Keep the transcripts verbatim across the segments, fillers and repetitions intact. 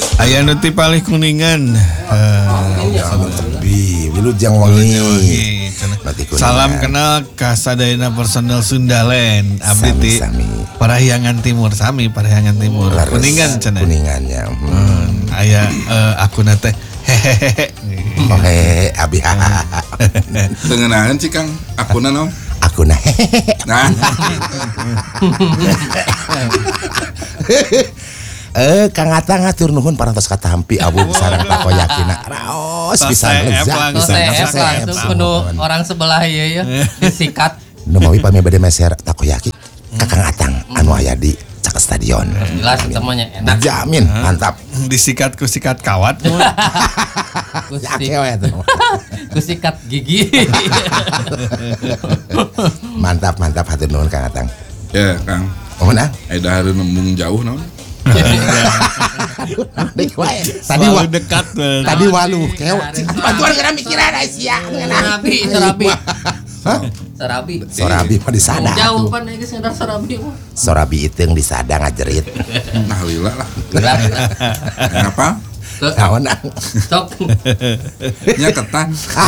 Aya nu ti palih kuningan. Heeh. Tebi, wilujeng wangi. Salam kenal ka sadayana personel Sundalen. Abdi ti Parahyangan Timur sami Parahyangan Timur. Kuningan cenah. Kuningannya. Hmm. Aya uh, akuna teh hehehe. Hehehe abi. Tengenahan sih Kang akuna naon? Akuna hehehe. Nah. Eh Kang Atang atur nuhun parantos katampi abu sareng takoyakina. Raos pisan lezat pisan. Langsung kudu orang sebelah ieu ya disikat. Nu mawi pami bade meser takoyaki ka Kang Atang anu aya di Caka Stadion. Jelas temannya enak. Jamin mantap. Disikat ku sikat kawat. Kusikat gigi. Mantap mantap hatur nuhun Kang Atang. Ya Kang. Oh nah, eda hari nembung jauh naon? Tadi wa dekat. Tadi walu keo. Bantuan kena mikiran sia. Serabi, serabi. Hah? Serabi. Sorabi mah di Sadang. Jauh pan geus sadar Serabi mah. Sorabi iteung di Sadang ngajerit. Nah lila lah. Lila. Kenapa? Kawan. Sok. Nya ketan.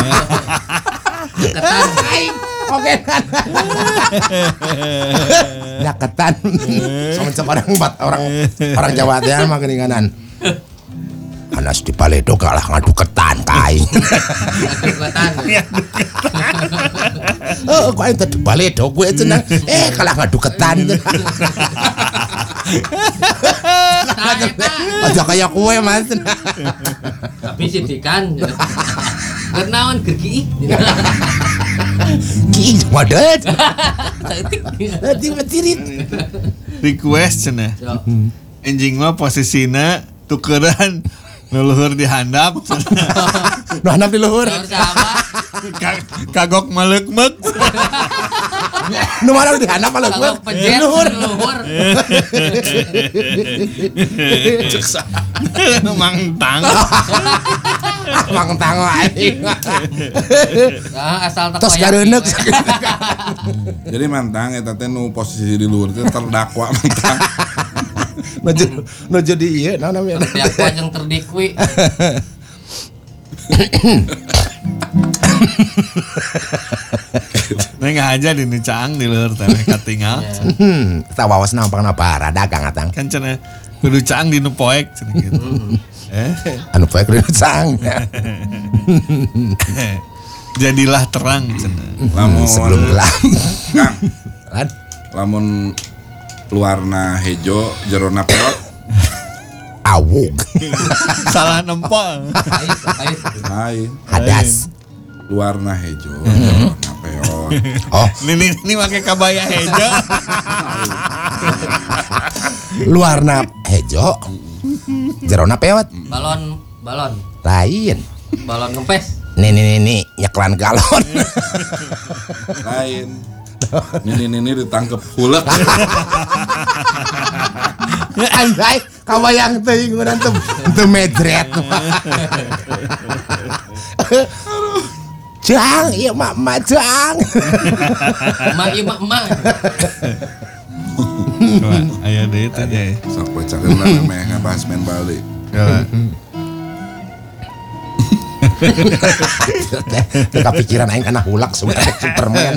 Ketan aing. Oke kan. Nyaketan. Sama orang bat orang orang Jawa teh mah geuninganan. Anas di Paledo kalah ngadu ketan kain. Ketan. Oh, kok ente di Paledo gue cenah. Eh kalah ngadu ketan. Aja kayak kue Mas. Tapi sitikan. Kenaon gergi. Ki wadet. Tadi betirit. Request cenah. Enjing mah posisina tukeran leluhur dihandap. Nu handap di luhur. Kagok maleuk-meuk. Nu mana di handap maleuk-meuk. Di luhur. Mangtang. Mangtang wae. Nah, asal tos gareuneuk. Jadi mantang eta teh nu posisi di luar teh terdakwa mantang. Nuju nuju di ieu naon namanya? Terdakwa jeung terdikwi. Neng aja di Caang di luar teh katinggal. Hmm, eta wawas nampangna parah dagang Atang. Kan cenah kudu Caang di nu poek cenah gitu. Eh, anu poek di Caang. Jadilah terang cenah. Lamun sebelum gelap. Kang. Lan Lamun luarna hejo jerona peot. Awug. Salah nempel. Lain. Hadas. Luarna hejo jerona peot. Oh, Ini ini make kabaya hejo. luarna hejo. Jerona peot. Balon, balon. Lain. Balon ngempes. Nih nih nih nih nyeklan galon. Lain. Nini-nini ditangkep hulek. Anjay, kabayang teuing urang teu teu medret. Jang, ieu mah mah jang. Mak ieu mak mak. Aya deui teh deh. Sok bacakeun lah meh ngabahas main balik. Teu kapikiran aing kana hulak sebenarnya Superman.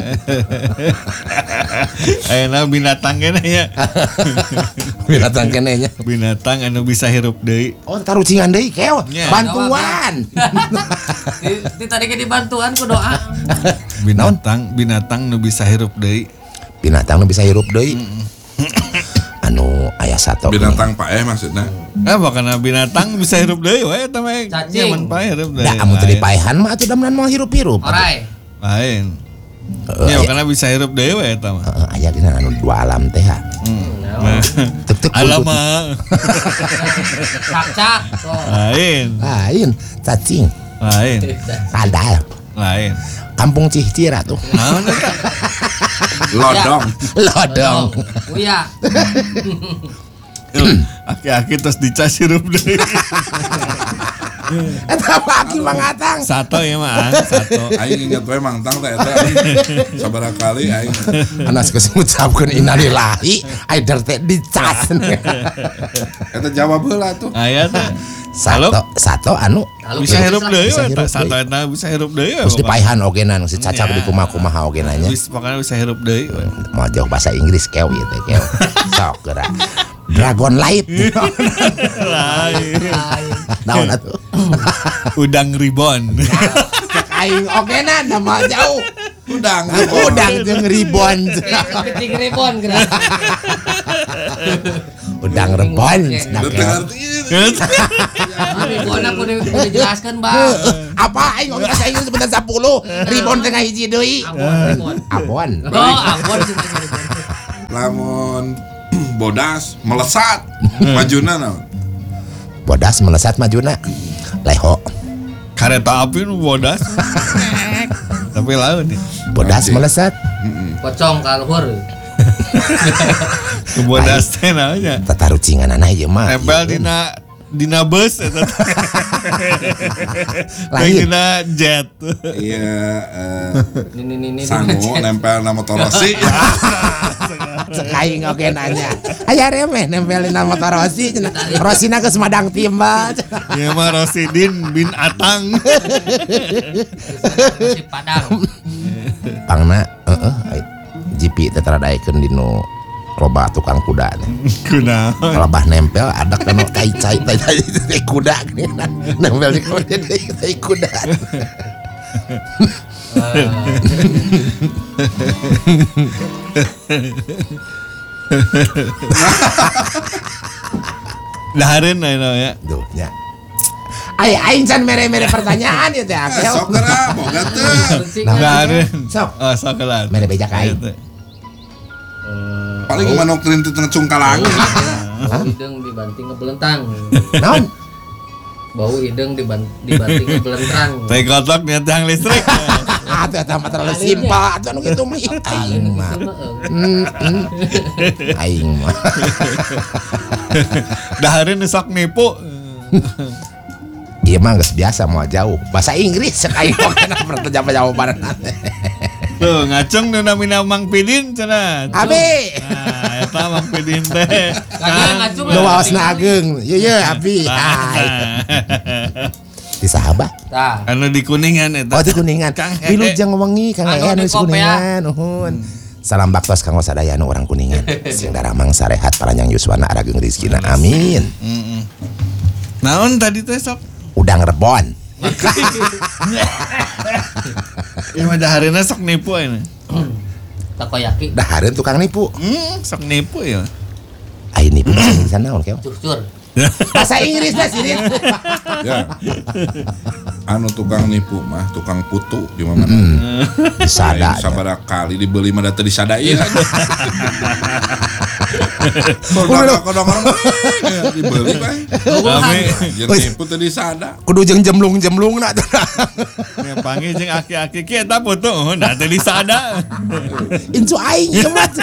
Ayeuna binatang keneh ya. Binatang keneh nya. Binatang anu bisa hirup deui. Oh, tarucingan deui keo. Bantuan. Di tadi ke dibantuan ku doa. Binatang binatang nu bisa hirup deui. Binatang nu bisa hirup deui. Anu aya sato. Binatang paeh maksudna. Eh bakana binatang bisa hirup deui we eta mah. Nyaman paeh hirup deui. Da amun teu dipaehan mah atuh damenan mah hirup-hirup. Orai. Lain. Ya bakana bisa hirup deui we eta mah. Heeh, aya dina anu dua alam teh. Tek-tek Alam mah. Cak-cak. Lain. Lain, cacing. Lain. Kadal. Lain. Kampung Cihcir atuh. Naon eta? Lodong. Lodong. Uya. Aki-aki terus dicas hirup deui. Eta Aki mangatang. Sato ya mah, sato. Aing inget we mangtang teh eta. Sabaraha kali aing. Anas geus ngucapkeun innalillahi, aider teh dicas. Eta jawab heula tuh. Aya teh. Sato, sato anu bisa hirup deui bisa hirup eta sato deui. eta bisa hirup deui. terus dipaihan ogenan si cacak di kumaha-kumaha ogenanya. Wis pokoknya bisa hirup deui. Mau jauh bahasa Inggris keu ieu teh keu. Sok geura. Dragon Light. Lain. Naon atuh? Udang ribon. Aing ogenan nama jauh. Udang. Udang jeung ribon. Keting ribon kira. Udang rebon. Ribon aku dijelaskan, Bang. Apa aing ngomong bahasa Inggris sebentar sepuluh. Ribon tengah hiji deui. Abon. Abon. Oh, abon sih. Lamun bodas melesat majuna naon? Bodas melesat majuna. Leho. Kareta api nu bodas. Tapi laut nih. Bodas melesat. Pocong ka luhur. Bodas teh naonnya? Tatarucingan anak ieu mah. Tempel dina dina bus eta. Lain. Dina jet. Iya Ini ini ini. sangu nempel na motor Rossi. Sekaing oge nanya. Aya remeh nempelin na motor Rossi cenah. Rossina geus madang timba. Ieu mah Rosidin bin Atang. Si Padang. Pangna heeh G P teh teradaikeun dinu loba tukang kuda teh. Kunaon? Lebah nempel ada kana tai cai tai cai tai kuda gini. Nempel di kuda tai kuda. Dahareun aya ya. Duh nya. Ai aing can mere-mere pertanyaan ieu teh akeh. Sok geura boga teu. Dahareun. Sok. Oh, sokelan. Mere beja ka aing. Paling manuk teuing teu tengah cungkalang. Bau hidung dibanting ngebelentang. Naon? Bau hidung diban- dibanting ngebelentang. Teh kotak nya tiang listrik. Atuh eta mah terlalu simpel atuh anu kitu mah. Aing mah. Hmm, hmm. Aing mah. Dahareun sok nipu. Ieu mah geus biasa moal jauh. Bahasa Inggris cek aing oge na pertanyaan jawaban. Tuh ngacung nu namina Mang Pidin cenah. Abi. Nah, eta Mang Pidin teh. Kagak ngacung. Nu waosna ageung. Ieu ieu abi. Hai. Di sahabat. Tah. Anu di Kuningan eta. Oh di Kuningan. Kang Ee. Wilujeng ngomongi Kang Anu Ee anu di di Kuningan. Nuhun. Salam baktos kanggo sadaya nu urang Kuningan. Sing daramang sarehat paranyang yuswana arageung rezekina. Amin. Heeh. Naon tadi teh sok? Udang rebon. Ieu mah dahareunna sok nipu aya. Takoyaki. Dahareun tukang nipu. Hmm, sok nipu ya. Ai nipu bahasa Inggris naon keo? Curcur. Bahasa Inggris dah sini. Ya. Anu tukang nipu mah tukang putu di mana? Disada. Aing sabaraha kali dibeli mah da teu disadain. Kodong kodong dibeli bae. Kami Jeung nipu teu disada. Kudu jeung jemlung-jemlungna. ya panggil jeung aki-aki ki eta putu nah teh disada. Incu aing ieu mah.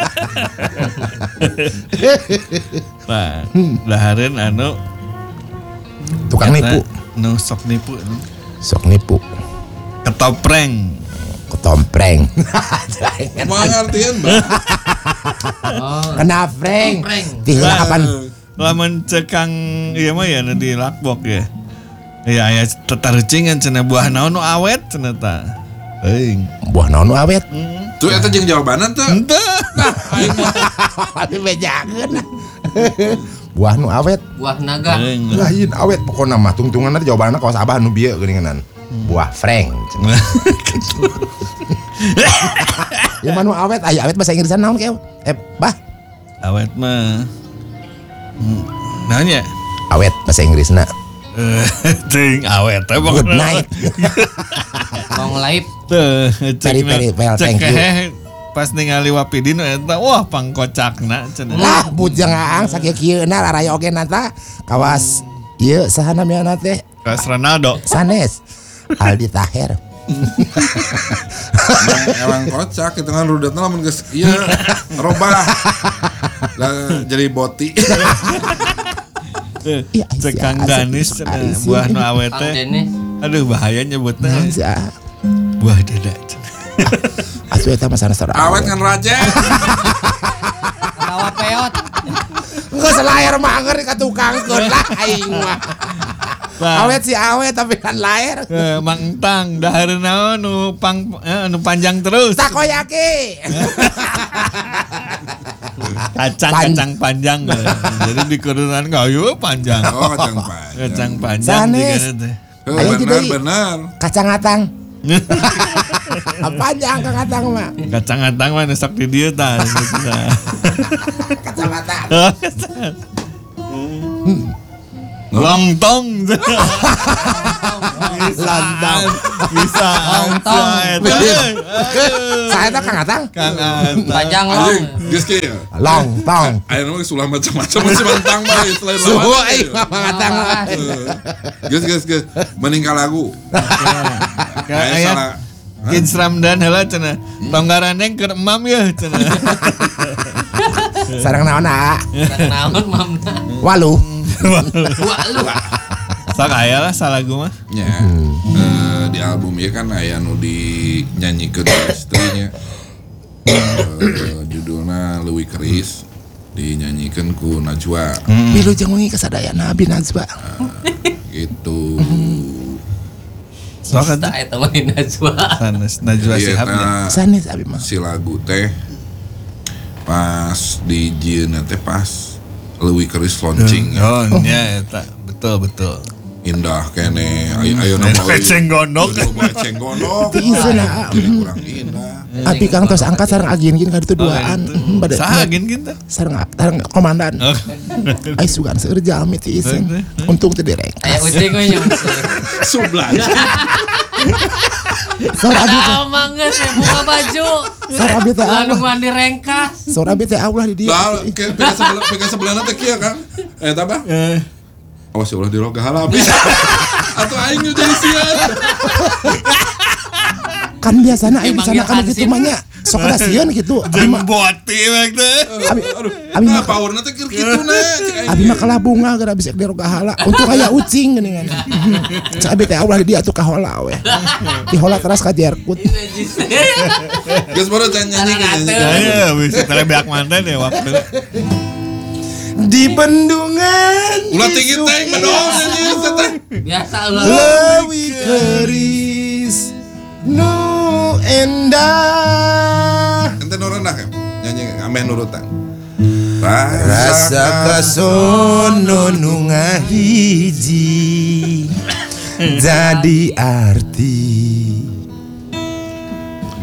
Nah, dahareun anu Tukang nipu. Nu sok nipu. Sok nipu. Ketopreng. Ketompreng. Moal ngartieun, Bang. Oh. Kena prank. Prank. Tih kapan? Lamun cekang ieu mah ya nu di lakbok ya. Ya aya tatarucingan cenah buah naon nu awet cenah ta. Teuing. Buah naon nu awet? Tuh eta jeung jawabanan teh. Henteu. Tapi bejakeun. Buah nu awet. Buah naga. Teuing. Lain awet pokona mah tungtunganna jawabanna kaos abah nu bieu geuninganan. Buah frank. Ya manu awet, aya awet bahasa Inggrisan naon keo? Eh, bah. Awet mah. Hmm, naon ya? Awet bahasa Inggrisna. Eh, Teuing awet teh Good pokona. night. Long life. Teu, Very, very well, thank you. Pas ningali Wapidin eta wah pangkocakna cenah. Lah bujang aang sakieu kieuna laraya oge nata kawas ieu saha namana teh? Kas Ronaldo. Sanes. Aldi Taher. Emang, emang kocak itu kan rudatna lamun geus ieu robah. Lah jadi boti. Iya, Cekang ganis cenah, buah nu awet Kang teh. Denny. Aduh bahaya nyebutna. Asa. Buah dada cenah. Asuh eta mah sanes Awet kan raja. Kawa peot. Engko selair mah angger ka tukang keun lah aing mah. Awet sih awet tapi kan lair. Eh, Mang Entang dahareuna nu pang eh, nu panjang terus. Takoyaki. Kacang-kacang panjang. eh. Jadi di kurunan kayu panjang. Oh, kacang panjang. Kacang panjang Sanes. digana teh. Oh, Ayo benar jadi. benar. Kacang atang. Panjang kang atang mah. Kacang-kacang mah sok di dieu tah. Kacang atang. Lontong. Lontong. Bisa. Lontong. Saya teh kang atang. Kang Anta. Panjang long. Anjing, geus kieu ya. Lontong. Aya nama sulah macam-macam masih bantang mah selain Suhu lawan. aing mah kang atang mah. Geus geus geus meninggal lagu. Kayak Aya aya salah. Kids Ramdan heula cenah. Tonggaraneng keur emam ya cenah. Sareng naonna? Naon mamna. Walu. Wah lu. Sok aya lah salagu mah. Ya. Eh, di album ieu kan aya nu dinyanyikeun ku istrinya. Eh, judulna Leuwih Keris dinyanyikan ku Najwa. Milu jeung wengi kasadayana Abi Najwa. Gitu. Sok Tak eta mah Najwa. Sanes Najwa Jadi Shihab. eta Sanes Abi mah. si lagu teh pas di jieuna teh pas Leuwih Keris launching ya. Oh nya eta betul betul. Indah kene ayo ayo nama Eceng gondok. eceng gondok. Teu isena. Jadi kurang indah. Abi kang tos angkat sareng agieun ka ditu duaan. Bade Saha gin kita? sareng sareng komandan. Ai sugan seueur jalmi teu iseng. Untung teu direk. Aya ucing we nya. Sublan. Sor abi teh, Ah manggeus ya buka baju. sor abi teh Lalu Allah. mandi rengkas. Sor abi teh Allah di dieu. Lah ke pega sebelah pega sebelahna teh kieu kan. Eh eta apa? Eh, Awas ya Allah di roga halal bisa. Atau aing nu jadi sieun. Kan biasana aya Emang di sana ya kan Hansip. kitu mah nya. Sok ada sieun kitu. Abi jeung mah boti we teh. abi Aduh. abi Nah, mah powerna teh kieu kituna cek aing. abi mah kalah bunga gara bisa di roga hala. Untuk aya ucing geuningan. Cek abi teh Allah di dieu atuh kahola we. Di hola teras ka jerkut. Geus baru can nyanyi nyanyi. Ya wis teh beak manten ya waktu. Di bendungan Ulah tinggi teh medong nyanyi teh. Biasa ulah. Leuwih keris nu endah Ente nu rendah kan? Nyanyi ameh nurutan. rasa kasono nu ngahiji jadi arti